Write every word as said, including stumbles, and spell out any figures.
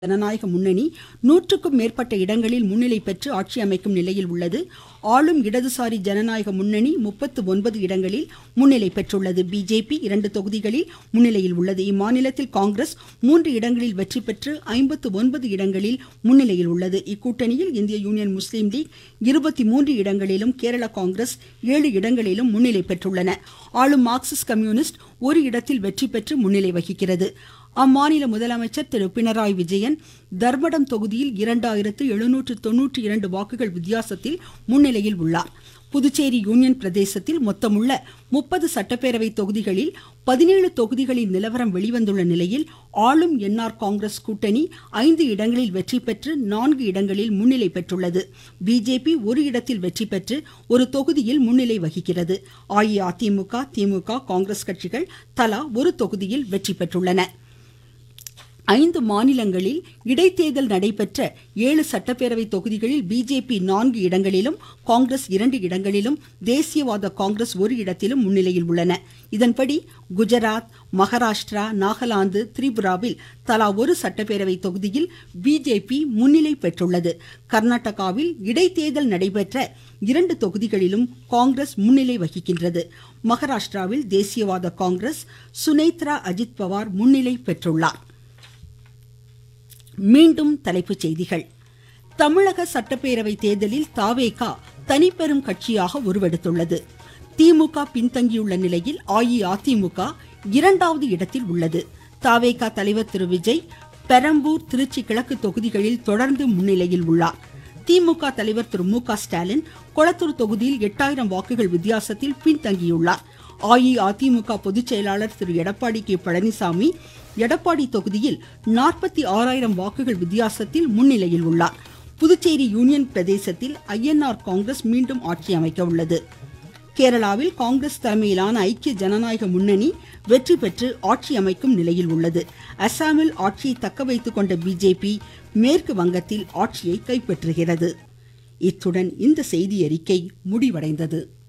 ஜனநாயக முன்னணி நூற்றுக்கும் மேற்பட்ட இடங்களில் முன்னிலை பெற்று ஆட்சி அமைக்கும் நிலையில் உள்ளது. ஆளும் இடதுசாரி ஜனநாயக முன்னணி முப்பத்து ஒன்பது இடங்களில் முன்னிலை பெற்றுள்ளது. பிஜேபி இரண்டு தொகுதிகளில் முன்னிலையில் உள்ளது. இம்மாநிலத்தில் காங்கிரஸ் மூன்று இடங்களில் வெற்றி பெற்று ஐம்பத்து ஒன்பது இடங்களில் முன்னிலையில் உள்ளது. இக்கூட்டணியில் இந்திய யூனியன் முஸ்லீம் லீக் இருபத்தி மூன்று இடங்களிலும், கேரள காங்கிரஸ் ஏழு இடங்களிலும் முன்னிலை பெற்றுள்ளன. ஆளும் மார்க்சிஸ்ட் கம்யூனிஸ்ட் ஒரு இடத்தில் வெற்றி பெற்று முன்னிலை வகிக்கிறது. அம்மாநில முதலமைச்சர் திரு பினராயி விஜயன் தர்மடம் தொகுதியில் இரண்டாயிரத்து எழுநூற்று தொன்னூற்றி இரண்டு வாக்குகள் வித்தியாசத்தில் முன்னிலையில் உள்ளார். புதுச்சேரி யூனியன் பிரதேசத்தில் மொத்தமுள்ள முப்பது சட்டப்பேரவை தொகுதிகளில் பதினேழு தொகுதிகளின் நிலவரம் வெளிவந்துள்ள நிலையில் ஆளும் என்ஆர் காங்கிரஸ் கூட்டணி ஐந்து இடங்களில் வெற்றி பெற்று நான்கு இடங்களில் முன்னிலை பெற்றுள்ளது. பிஜேபி ஒரு இடத்தில் வெற்றி பெற்று ஒரு தொகுதியில் முன்னிலை வகிக்கிறது. அஇஅதிமுக, திமுக, காங்கிரஸ் கட்சிகள் தலா ஒரு தொகுதியில் வெற்றி பெற்றுள்ளன. ஐந்து மாநிலங்களில் இடைத்தேர்தல் நடைபெற்ற ஏழு சட்டப்பேரவை தொகுதிகளில் பிஜேபி நான்கு இடங்களிலும், காங்கிரஸ் இரண்டு இடங்களிலும், தேசியவாத காங்கிரஸ் ஒரு இடத்திலும் முன்னிலையில் உள்ளன. இதன்படி குஜராத், மகாராஷ்டிரா, நாகாலாந்து, திரிபுராவில் தலா ஒரு சட்டப்பேரவை தொகுதியில் பிஜேபி முன்னிலை பெற்றுள்ளது. கர்நாடகாவில் இடைத்தேர்தல் நடைபெற்ற இரண்டு தொகுதிகளிலும் காங்கிரஸ் முன்னிலை வகிக்கின்றது. மகாராஷ்டிராவில் தேசியவாத காங்கிரஸ் சுனேத்ரா அஜித் பவார் முன்னிலை பெற்றுள்ளார். மீண்டும் தலைப்புச் செய்திகள். தமிழக சட்டப்பேரவை தேர்தலில் தாவேகா தனிப்பெரும் கட்சியாக உருவெடுத்துள்ளது. திமுக பின்தங்கியுள்ள நிலையில் அஇஅதிமுக இரண்டாவது இடத்தில் உள்ளது. தாவேகா தலைவர் திரு விஜய் பெரம்பூர், திருச்சி கிழக்கு தொகுதிகளில் தொடர்ந்து முன்னிலையில் உள்ளார். திமுக தலைவர் திரு மு க ஸ்டாலின் கொளத்தூர் தொகுதியில் எட்டாயிரம் வாக்குகள் வித்தியாசத்தில் பின்தங்கியுள்ளார். அஇஅதிமுக பொதுச் செயலாளர் திரு எடப்பாடி கே பழனிசாமி எடப்பாடி தொகுதியில் நாற்பத்தி ஆறாயிரம் வாக்குகள் வித்தியாசத்தில் முன்னிலையில் உள்ளார். புதுச்சேரி யூனியன் பிரதேசத்தில் ஐஎன்ஆர் காங்கிரஸ் மீண்டும் ஆட்சி அமைக்க உள்ளது. கேரளாவில் காங்கிரஸ் தலைமையிலான ஐக்கிய ஜனநாயக முன்னணி வெற்றி பெற்று ஆட்சி அமைக்கும் நிலையில் உள்ளது. அசாமில் ஆட்சியை தக்க வைத்துக் கொண்ட பிஜேபி மேற்கு வங்கத்தில் ஆட்சியை கைப்பற்றுகிறது. இத்துடன் இந்த செய்தி அறிக்கை முடிவடைந்தது.